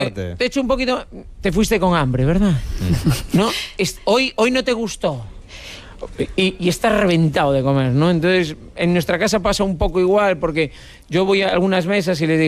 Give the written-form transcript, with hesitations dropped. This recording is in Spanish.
Te echo un poquito... Te fuiste con hambre, ¿verdad? ¿No? Hoy no te gustó. Y estás reventado de comer, ¿no? Entonces, en nuestra casa pasa un poco igual, porque yo voy a algunas mesas y le digo...